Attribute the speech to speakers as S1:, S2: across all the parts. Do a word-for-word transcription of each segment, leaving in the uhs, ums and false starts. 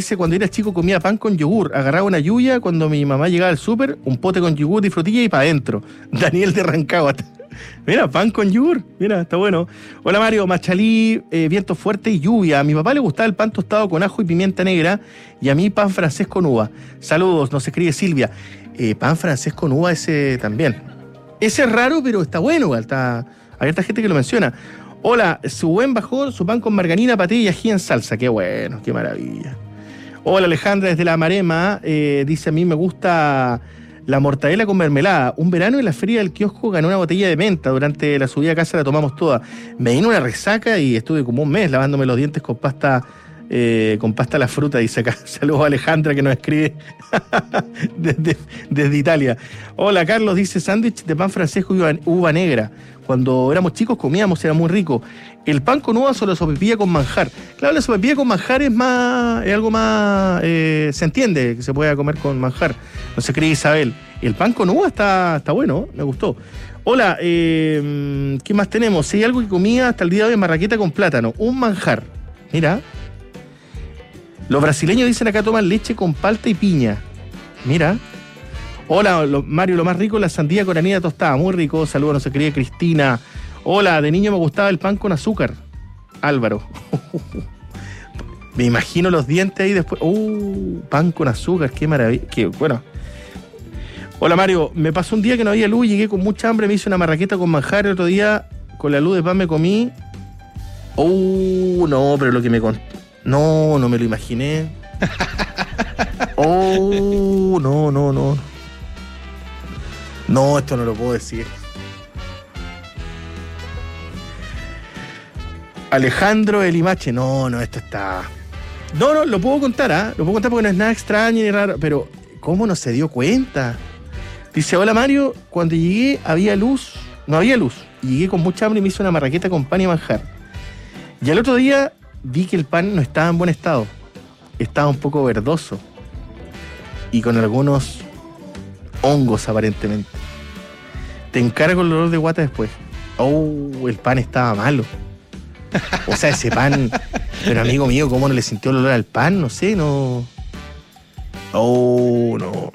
S1: dice, cuando era chico comía pan con yogur, agarraba una lluvia cuando mi mamá llegaba al súper, un pote con yogur y frutilla y para adentro. Daniel de Rancagua. Mira, pan con yogur, mira, está bueno. Hola Mario, Machalí, eh, viento fuerte y lluvia. A mi papá le gustaba el pan tostado con ajo y pimienta negra y a mí pan francés con uva. Saludos, nos escribe Silvia. Eh, pan francés con uva ese también. Ese es raro, pero está bueno, está, hay harta gente que lo menciona. Hola, su buen bajón, su pan con margarina, paté y ají en salsa. Qué bueno, qué maravilla. Hola Alejandra desde La Marema, eh, dice, a mí me gusta la mortadela con mermelada. Un verano en la feria del kiosco gané una botella de menta. Durante la subida a casa la tomamos toda. Me vino una resaca y estuve como un mes lavándome los dientes con pasta eh, con pasta a la fruta. Dice acá. Saludos a Alejandra que nos escribe desde, desde Italia. Hola Carlos, dice sándwich de pan francés con uva, uva negra. Cuando éramos chicos comíamos, era muy rico. El pan con uva o la sopepilla con manjar. Claro, la sopepilla con manjar es más, es algo más, eh, se entiende que se pueda comer con manjar. No se cree Isabel. El pan con uva está, está bueno, me gustó. Hola, eh, ¿qué más tenemos? Si hay algo que comía hasta el día de hoy, marraqueta con plátano. Un manjar. Mira. Los brasileños dicen acá toman leche con palta y piña. Mira. Hola, lo, Mario, lo más rico, la sandía con harina tostada, muy rico. Saludos, no se quería Cristina. Hola, de niño me gustaba el pan con azúcar. Álvaro. Me imagino los dientes ahí después. Uh, pan con azúcar, qué maravilla. Qué, bueno. Hola, Mario, me pasó un día que no había luz, llegué con mucha hambre, me hice una marraqueta con manjar, el otro día con la luz de pan me comí. Uh, no, pero lo que me contó. No, no me lo imaginé. Oh, no, no, no. No, esto no lo puedo decir. Alejandro Elimache. No, no, esto está... No, no, lo puedo contar, ¿ah? ¿eh? Lo puedo contar porque no es nada extraño ni raro. Pero, ¿cómo no se dio cuenta? Dice, hola Mario, cuando llegué había luz. No había luz. Y llegué con mucha hambre y me hice una marraqueta con pan y manjar. Y al otro día vi que el pan no estaba en buen estado. Estaba un poco verdoso. Y con algunos hongos aparentemente. Te encargo el dolor de guata después. Oh, el pan estaba malo. O sea, ese pan... Pero amigo mío, ¿cómo no le sintió el olor al pan? No sé, no... Oh, no.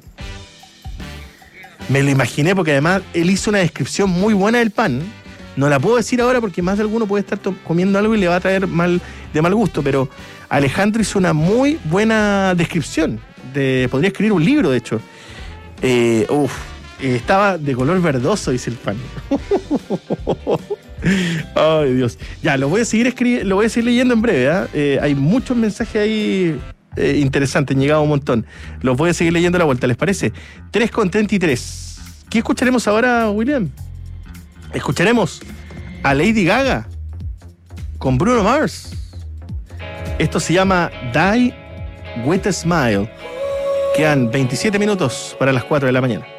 S1: Me lo imaginé porque además él hizo una descripción muy buena del pan. No la puedo decir ahora porque más de alguno puede estar to- comiendo algo y le va a traer mal, de mal gusto, pero Alejandro hizo una muy buena descripción. De, podría escribir un libro, de hecho. Eh, uf, eh, estaba de color verdoso, dice el pan. Ay, Dios. Ya, lo voy a seguir escribiendo, lo voy a seguir leyendo en breve, ¿eh? Eh, hay muchos mensajes ahí eh, interesantes, han llegado un montón. Los voy a seguir leyendo a la vuelta, ¿les parece? tres con treinta y tres. ¿Qué escucharemos ahora, William? Escucharemos a Lady Gaga con Bruno Mars. Esto se llama Die With a Smile. Quedan veintisiete minutos para las cuatro de la mañana.